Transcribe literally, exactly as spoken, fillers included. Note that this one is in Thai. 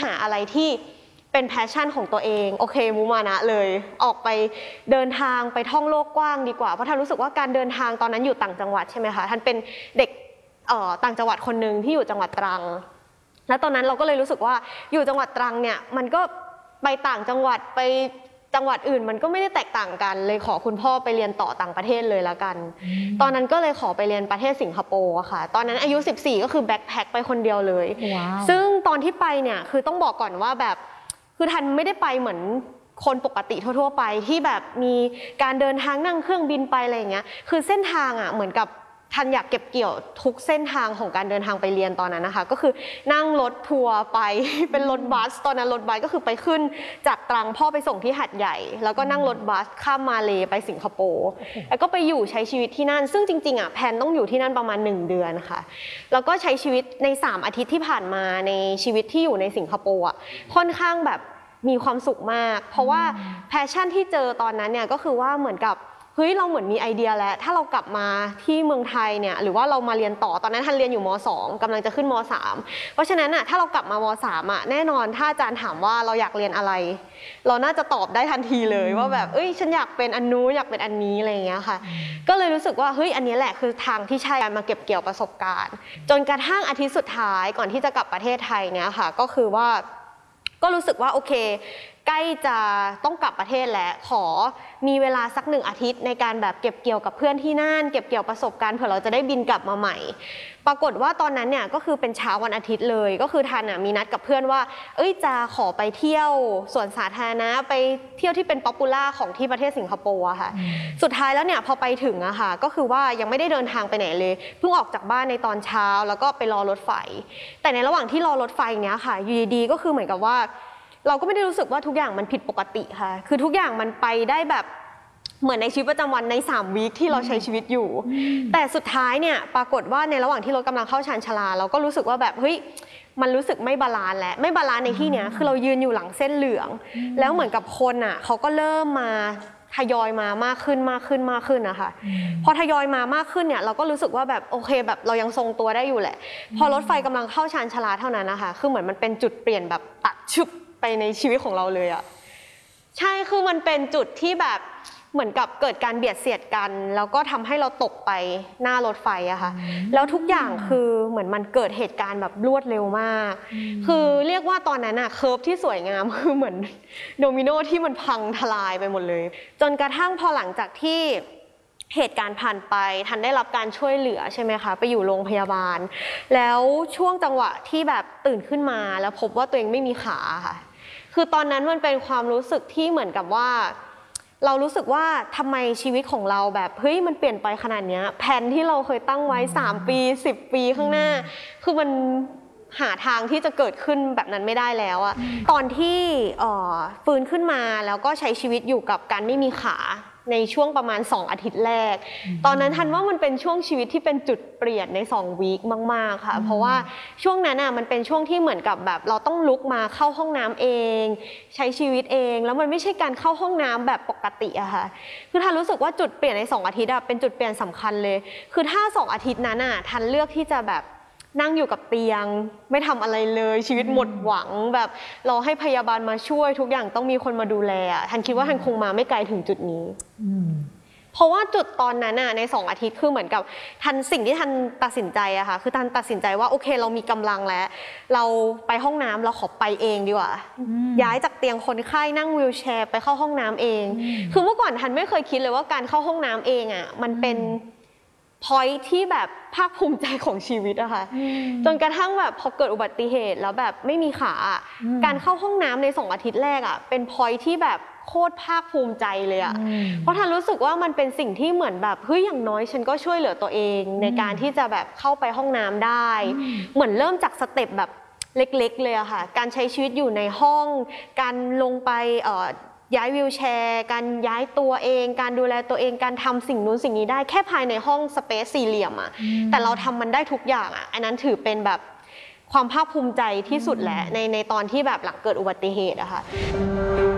หาอะไรที่เป็นแพชชั่นของตัวเองโอเคมุมานะเลยออกไปเดินทางไปท่องโลกกว้างดีกว่าเพราะท่านรู้สึกว่าการเดินทางตอนนั้นอยู่ต่างจังหวัดใช่ไหมคะท่านเป็นเด็กเอ่อต่างจังหวัดคนหนึ่งที่อยู่จังหวัดตรังแล้วตอนนั้นเราก็เลยรู้สึกว่าอยู่จังหวัดตรังเนี่ยมันก็ไปต่างจังหวัดไปจังหวัดอื่นมันก็ไม่ได้แตกต่างกันเลยขอคุณพ่อไปเรียนต่อต่างประเทศเลยละกันตอนนั้นก็เลยขอไปเรียนประเทศสิงคโปร์ค่ะตอนนั้นอายุสิบสี่ก็คือแบ็คแพ็คไปคนเดียวเลย wow. ซึ่งตอนที่ไปเนี่ยคือต้องบอกก่อนว่าแบบคือทันไม่ได้ไปเหมือนคนปกติทั่วๆไปที่แบบมีการเดินทางนั่งเครื่องบินไปอะไรอย่างเงี้ยคือเส้นทางอ่ะเหมือนกับทันอยากเก็บเกี่ยวทุกเส้นทางของการเดินทางไปเรียนตอนนั้นนะคะก็คือนั่งรถทัวร์ไปเป็นรถบัสตอนนั้นรถบัสก็คือไปขึ้นจากตรังพ่อไปส่งที่หัดใหญ่แล้วก็นั่งรถบัสข้ามมาเลไปสิงคโปร์แล้วก็ไปอยู่ใช้ชีวิตที่นั่นซึ่งจริงๆอ่ะแพนต้องอยู่ที่นั่นประมาณหนึ่งเดือนค่ะแล้วก็ใช้ชีวิตในสามอาทิตย์ที่ผ่านมาในชีวิตที่อยู่ในสิงคโปร์อ่ะค่อนข้างแบบมีความสุขมากเพราะว่าแพชชั่นที่เจอตอนนั้นเนี่ยก็คือว่าเหมือนกับเฮ้ยเราเหมือนมีไอเดียแล้วถ้าเรากลับมาที่เมืองไทยเนี่ยหรือว่าเรามาเรียนต่อตอนนั้นทันเรียนอยู่ม.สอง กำลังจะขึ้นม.สาม เพราะฉะนั้นอ่ะถ้าเรากลับมาม.สาม อ่ะแน่นอนถ้าอาจารย์ถามว่าเราอยากเรียนอะไรเราน่าจะตอบได้ทันทีเลยว่าแบบเอ้ยฉันอยากเป็นอันนู้นอยากเป็นอันนี้อะไรอย่างเงี้ยค่ะก็เลยรู้สึกว่าเฮ้ยอันนี้แหละคือทางที่ใช่การมาเก็บเกี่ยวประสบการณ์จนกระทั่งอาทิตย์สุดท้ายก่อนที่จะกลับประเทศไทยเนี่ยค่ะก็คือว่าก็รู้สึกว่าโอเคใกล้จะต้องกลับประเทศแล้วขอมีเวลาสักหนึ่งอาทิตย์ในการแบบเก็บเกี่ยวกับเพื่อนที่นั่นเก็บเกี่ยวประสบการณ์เผื่อเราจะได้บินกลับมาใหม่ปรากฏว่าตอนนั้นเนี่ยก็คือเป็นเช้าวันอาทิตย์เลยก็คือทันมีนัดกับเพื่อนว่าเอ้ยจะขอไปเที่ยวสวนสาธารณะไปเที่ยวที่เป็นป๊อปปูล่าของที่ประเทศสิงคโปร์อะค่ะสุดท้ายแล้วเนี่ยพอไปถึงอะค่ะก็คือว่ายังไม่ได้เดินทางไปไหนเลยเพิ่งออกจากบ้านในตอนเช้าแล้วก็ไปรอรถไฟแต่ในระหว่างที่รอรถไฟเนี้ยค่ะอยู่ดีๆก็คือเหมือนกับว่าเราก็ไม่ได้รู้สึกว่าทุกอย่างมันผิดปกติค่ะคือทุกอย่างมันไปได้แบบเหมือนในชีวิตประจำวันในสามวีคที่เราใช้ชีวิตอยู่แต่สุดท้ายเนี่ยปรากฏว่าในระหว่างที่รถกำลังเข้าชานชาลาเราก็รู้สึกว่าแบบเฮ้ยมันรู้สึกไม่บาลานซ์แล้วไม่บาลานซ์ในที่เนี้ยคือเรายืนอยู่หลังเส้นเหลืองแล้วเหมือนกับคนอ่ะเขาก็เริ่มมาทยอยมามากขึ้นมากขึ้นมากขึ้นนะคะพอทยอยมามากขึ้นเนี่ยเราก็รู้สึกว่าแบบโอเคแบบเรายังทรงตัวได้อยู่แหละพอรถไฟกำลังเข้าชานชาลาเท่านั้นนะคะคือเหมือนมันเป็นจุดเปลี่ยนแบบตัดชุบไปในชีวิตของเราเลยอะใช่คือมันเป็นจุดที่แบบเหมือนกับเกิดการเบียดเสียดกันแล้วก็ทำให้เราตกไปหน้ารถไฟอะค่ะแล้วทุกอย่างคือเหมือนมันเกิดเหตุการณ์แบบรวดเร็วมากคือเรียกว่าตอนนั้นอะเคิร์ฟที่สวยงามคือเหมือนโดมิโนที่มันพังทลายไปหมดเลยจนกระทั่งพอหลังจากที่เหตุการณ์ผ่านไปทันได้รับการช่วยเหลือใช่ไหมคะไปอยู่โรงพยาบาลแล้วช่วงจังหวะที่แบบตื่นขึ้นมาแล้วพบว่าตัวเองไม่มีขาค่ะคือตอนนั้นมันเป็นความรู้สึกที่เหมือนกับว่าเรารู้สึกว่าทำไมชีวิตของเราแบบเฮ้ยมันเปลี่ยนไปขนาดนี้แผนที่เราเคยตั้งไว้สามปีสิบปีข้างหน้าคือมันหาทางที่จะเกิดขึ้นแบบนั้นไม่ได้แล้วอะตอนที่ฟื้นขึ้นมาแล้วก็ใช้ชีวิตอยู่กับการไม่มีขาในช่วงประมาณสองอาทิตย์แรกตอนนั้นทันว่ามันเป็นช่วงชีวิตที่เป็นจุดเปลี่ยนในสองวีคมากๆค่ะเพราะว่าช่วงนั้นอ่ะมันเป็นช่วงที่เหมือนกับแบบเราต้องลุกมาเข้าห้องน้ำเองใช้ชีวิตเองแล้วมันไม่ใช่การเข้าห้องน้ำแบบปกติอะค่ะคือทันรู้สึกว่าจุดเปลี่ยนในสองอาทิตย์อะเป็นจุดเปลี่ยนสำคัญเลยคือถ้าสองอาทิตย์นั้นอะทันเลือกที่จะแบบนั่งอยู่กับเตียงไม่ทำอะไรเลยชีวิตหมดหวังแบบเราให้พยาบาลมาช่วยทุกอย่างต้องมีคนมาดูแลทันคิดว่าทันคงมาไม่ไกลถึงจุดนี้เพราะว่าจุดตอนนั้นน่ะในสองอาทิตย์คือเหมือนกับทันสิ่งที่ทันตัดสินใจอะค่ะคือทันตัดสินใจว่าโอเคเรามีกำลังแล้วเราไปห้องน้ำเราขอไปเองดีกว่าย้ายจากเตียงคนไข้นั่งวีลแชร์ไปเข้าห้องน้ำเองคือเมื่อก่อนทันไม่เคยคิดเลยว่าการเข้าห้องน้ำเองอะมันเป็นพอยท์ที่แบบภาคภูมิใจของชีวิตอะค่ะจนกระทั่งแบบพอเกิดอุบัติเหตุแล้วแบบไม่มีขาการเข้าห้องน้ำในสองอาทิตย์แรกอะเป็นพอยท์ที่แบบโคตรภาคภูมิใจเลยอะเพราะทันรู้สึกว่ามันเป็นสิ่งที่เหมือนแบบเฮ้ยอย่างน้อยฉันก็ช่วยเหลือตัวเองในการที่จะแบบเข้าไปห้องน้ำได้เหมือนเริ่มจากสเต็ปแบบเล็กๆเลยอะค่ะการใช้ชีวิตอยู่ในห้องการลงไปเอ่อย้ายวีลแชร์การย้ายตัวเองการดูแลตัวเองการทำสิ่งนู้นสิ่งนี้ได้แค่ภายในห้องสเปซสี่เหลี่ยมอะแต่เราทำมันได้ทุกอย่างอะอันนั้นถือเป็นแบบความภาคภูมิใจที่สุดแหละในในตอนที่แบบหลังเกิดอุบัติเหตุอะค่ะ